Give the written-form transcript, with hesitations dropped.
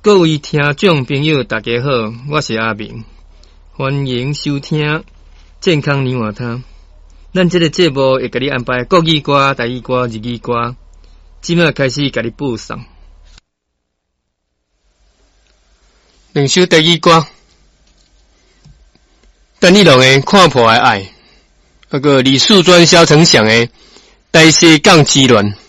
各位听众朋友，大家好，我是阿明，欢迎收听健康年华汤。咱这个节目会给你安排国语歌、台语歌、日语歌，即马开始给你播送。两首台语歌，陈立龙的《看破的爱》，那个李树专、萧承祥的《台西港之恋》。